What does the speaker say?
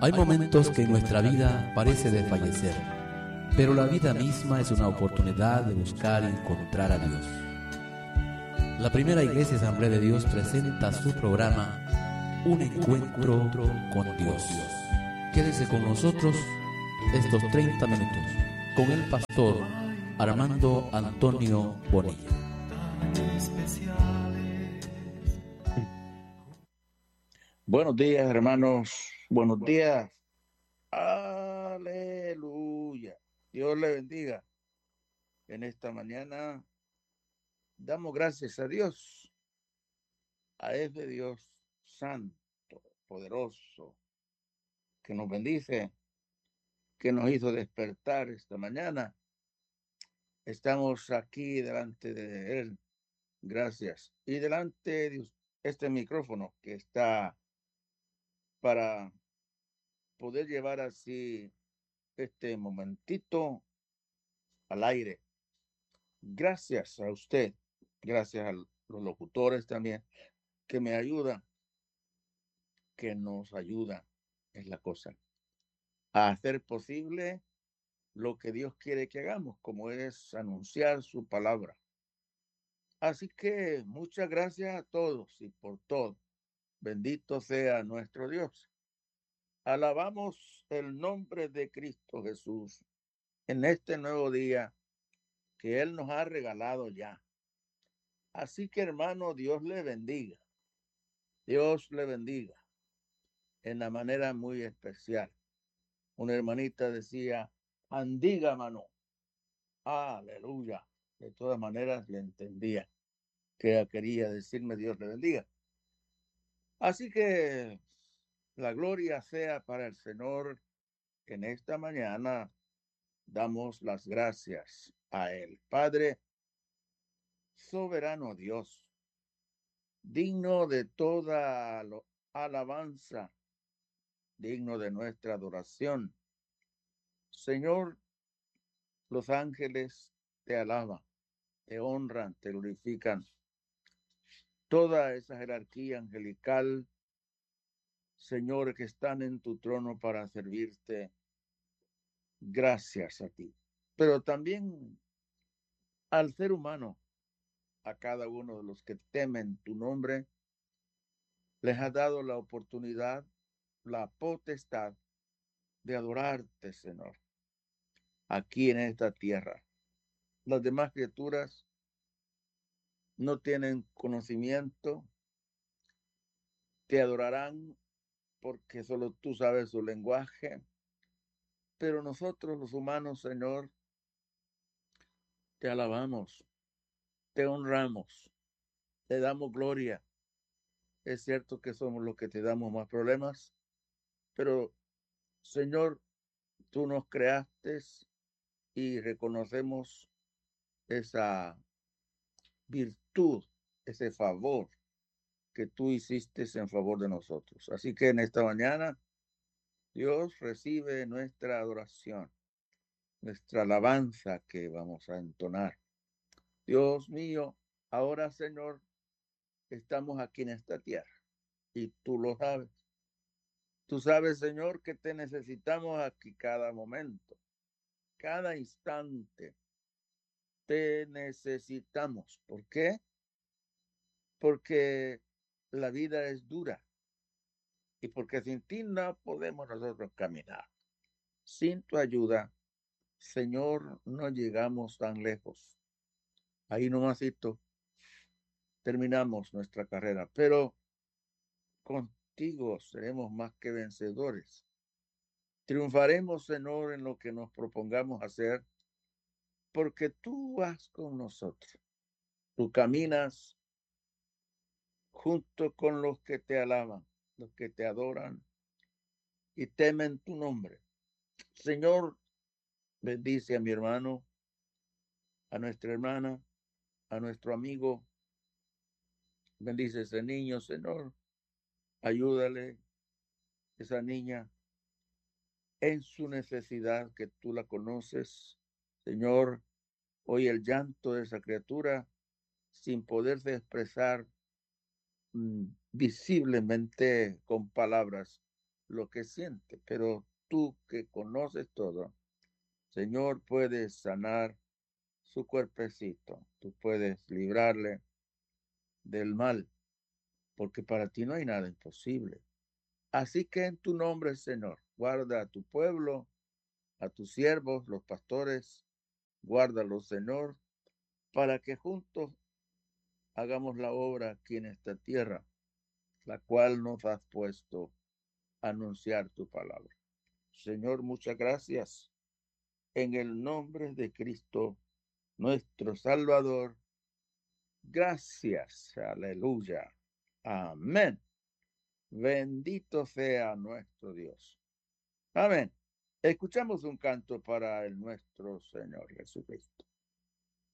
Hay momentos que en nuestra vida parece desfallecer, pero la vida misma es una oportunidad de buscar y encontrar a Dios. La primera Iglesia Asamblea de Dios presenta su programa Un Encuentro con Dios. Quédese con nosotros estos 30 minutos con el pastor Armando Antonio Bonilla. Buenos días, hermanos. Buenos días. Aleluya. Dios le bendiga. En esta mañana damos gracias a Dios, a ese Dios santo, poderoso, que nos bendice, que nos hizo despertar esta mañana. Estamos aquí delante de Él. Gracias. Y delante de este micrófono que está para poder llevar así este momentito al aire. Gracias a usted, gracias a los locutores también, que me ayudan, que nos ayudan, es la cosa, a hacer posible lo que Dios quiere que hagamos, como es anunciar su palabra. Así que muchas gracias a todos y por todo. Bendito sea nuestro Dios. Alabamos el nombre de Cristo Jesús en este nuevo día que Él nos ha regalado ya. Así que, hermano, Dios le bendiga. Dios le bendiga en una manera muy especial. Una hermanita decía, andiga, mano. Aleluya. De todas maneras le entendía que quería decirme Dios le bendiga. Así que la gloria sea para el Señor. En esta mañana damos las gracias a Él. Padre, soberano Dios, digno de toda alabanza, digno de nuestra adoración. Señor, los ángeles te alaban, te honran, te glorifican. Toda esa jerarquía angelical, Señor, que están en tu trono para servirte, gracias a ti. Pero también al ser humano, a cada uno de los que temen tu nombre, les has dado la oportunidad, la potestad de adorarte, Señor, aquí en esta tierra. Las demás criaturas no tienen conocimiento, te adorarán porque solo tú sabes su lenguaje, pero nosotros los humanos, Señor, te alabamos, te honramos, te damos gloria. Es cierto que somos los que te damos más problemas, pero Señor, tú nos creaste y reconocemos esa virtud, ese favor que tú hiciste en favor de nosotros. Así que en esta mañana, Dios recibe nuestra adoración, nuestra alabanza que vamos a entonar. Dios mío, ahora, Señor, estamos aquí en esta tierra y tú lo sabes. Tú sabes, Señor, que te necesitamos aquí cada momento, cada instante. Te necesitamos. ¿Por qué? Porque la vida es dura y porque sin ti no podemos nosotros caminar. Sin tu ayuda, Señor, no llegamos tan lejos. Ahí nomasito terminamos nuestra carrera, pero contigo seremos más que vencedores. Triunfaremos, Señor, en lo que nos propongamos hacer, porque tú vas con nosotros. Tú caminas junto con los que te alaban, los que te adoran y temen tu nombre. Señor, bendice a mi hermano, a nuestra hermana, a nuestro amigo. Bendice a ese niño, Señor. Ayúdale, esa niña, en su necesidad, que tú la conoces. Señor, hoy el llanto de esa criatura, sin poderse expresar visiblemente con palabras, lo que siente, pero tú que conoces todo, Señor, puedes sanar su cuerpecito, tú puedes librarle del mal, porque para ti no hay nada imposible. Así que en tu nombre, Señor, guarda a tu pueblo, a tus siervos, los pastores, guárdalos, Señor, para que juntos hagamos la obra aquí en esta tierra, la cual nos has puesto a anunciar tu palabra. Señor, muchas gracias. En el nombre de Cristo, nuestro Salvador. Gracias. Aleluya. Amén. Bendito sea nuestro Dios. Amén. Escuchamos un canto para el nuestro Señor Jesucristo.